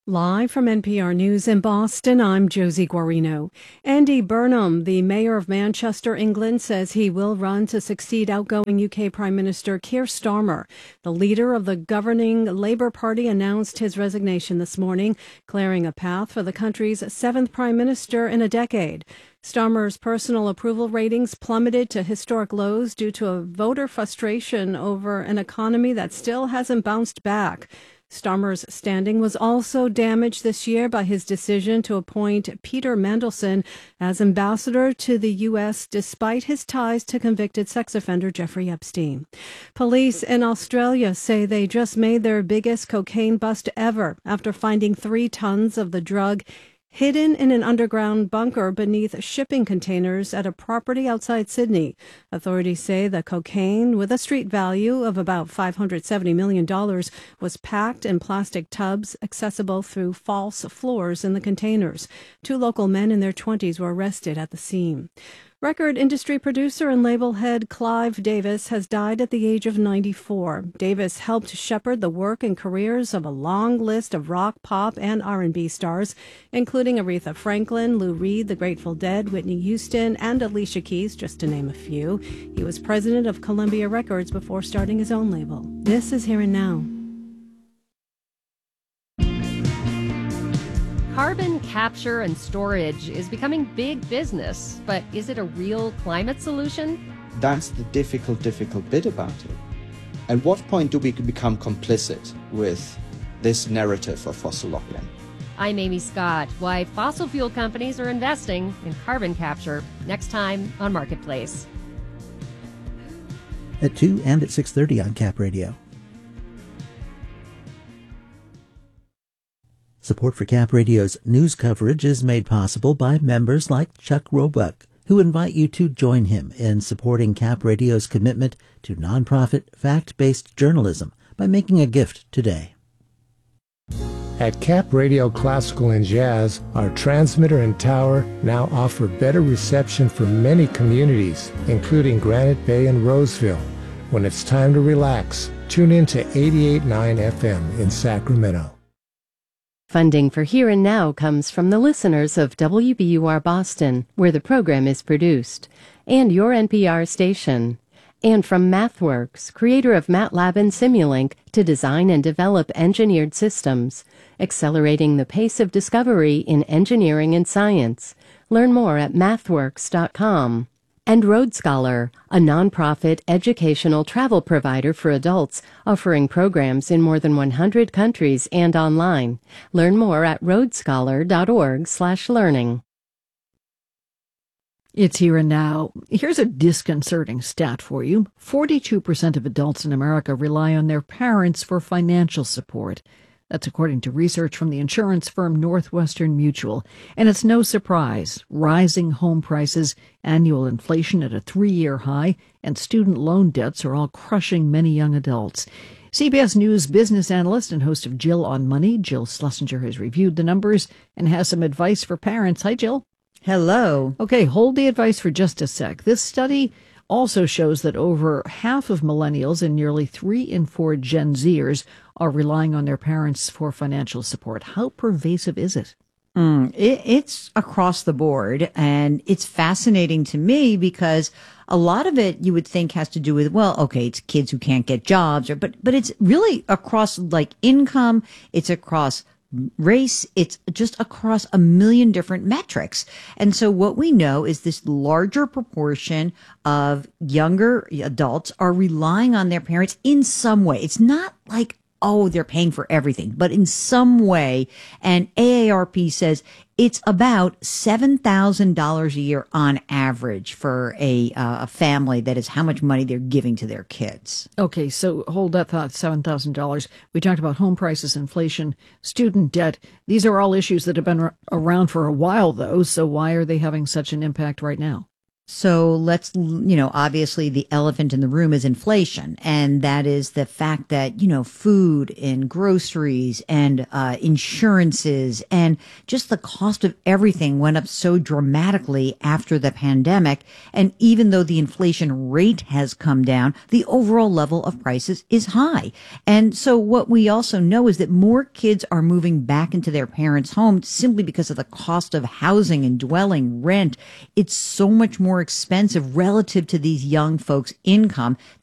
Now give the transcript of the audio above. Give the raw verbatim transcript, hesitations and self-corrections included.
Live from N P R News in Boston, I'm Josie Guarino. Andy Burnham, the mayor of Manchester, England, says he will run to succeed outgoing U K Prime Minister Keir Starmer. The leader of the governing Labour Party announced his resignation this morning, clearing a path for the country's seventh Prime Minister in a decade. Starmer's personal approval ratings plummeted to historic lows due to a voter frustration over an economy that still hasn't bounced back. Starmer's standing was also damaged this year by his decision to appoint Peter Mandelson as ambassador to the U S despite his ties to convicted sex offender Jeffrey Epstein. Police in Australia say they just made their biggest cocaine bust ever after finding three tons of the drug hidden in an underground bunker beneath shipping containers at a property outside Sydney. Authorities say the cocaine, with a street value of about five hundred seventy million dollars, was packed in plastic tubs accessible through false floors in the containers. Two local men in their twenties were arrested at the scene. Record industry producer and label head Clive Davis has died at the age of ninety-four. Davis helped shepherd the work and careers of a long list of rock, pop, and R and B stars, including Aretha Franklin, Lou Reed, The Grateful Dead, Whitney Houston, and Alicia Keys, just to name a few. He was president of Columbia Records before starting his own label. This is Here and Now. Carbon capture and storage is becoming big business, but is it a real climate solution? That's the difficult, difficult bit about it. At what point do we become complicit with this narrative of fossil lock-in? I'm Amy Scott. Why fossil fuel companies are investing in carbon capture. Next time on Marketplace. At two and at six thirty on Cap Radio. Support for Cap Radio's news coverage is made possible by members like Chuck Roebuck, who invite you to join him in supporting Cap Radio's commitment to nonprofit, fact-based journalism by making a gift today. At Cap Radio Classical and Jazz, our transmitter and tower now offer better reception for many communities, including Granite Bay and Roseville. When it's time to relax, tune in to eighty-eight point nine F M in Sacramento. Funding for Here and Now comes from the listeners of W B U R Boston, where the program is produced, and your N P R station, and from MathWorks, creator of MATLAB and Simulink, to design and develop engineered systems, accelerating the pace of discovery in engineering and science. Learn more at mathworks dot com. And Road Scholar, a nonprofit educational travel provider for adults, offering programs in more than one hundred countries and online. Learn more at road scholar dot org slash learning. It's Here and Now. Here's a disconcerting stat for you. forty-two percent of adults in America rely on their parents for financial support. That's according to research from the insurance firm Northwestern Mutual. And it's no surprise. Rising home prices, annual inflation at a three-year high, and student loan debts are all crushing many young adults. C B S News business analyst and host of Jill on Money, Jill Schlesinger, has reviewed the numbers and has some advice for parents. Hi, Jill. Hello. Okay, hold the advice for just a sec. This study also shows that over half of millennials and nearly three in four Gen Zers are relying on their parents for financial support. How pervasive is it? Mm, it, it's across the board, and it's fascinating to me because a lot of it you would think has to do with, well, okay, it's kids who can't get jobs, or but but it's really across like income, it's across race, it's just across a million different metrics. And so what we know is this larger proportion of younger adults are relying on their parents in some way. It's not like, oh, they're paying for everything, but in some way. And A A R P says it's about seven thousand dollars a year on average for a, uh, a family. That is how much money they're giving to their kids. Okay, so hold that thought, seven thousand dollars. We talked about home prices, inflation, student debt. These are all issues that have been r- around for a while, though, so why are they having such an impact right now? So let's, you know, obviously the elephant in the room is inflation. And that is the fact that, you know, food and groceries and uh, insurances and just the cost of everything went up so dramatically after the pandemic. And even though the inflation rate has come down, the overall level of prices is high. And so what we also know is that more kids are moving back into their parents' home simply because of the cost of housing and dwelling rent. It's so much more expensive relative to these young folks' income